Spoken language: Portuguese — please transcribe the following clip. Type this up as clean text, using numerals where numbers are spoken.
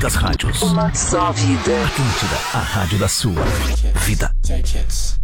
das rádios. Uma só vida. Atlântida, a rádio da sua vida. Take hits.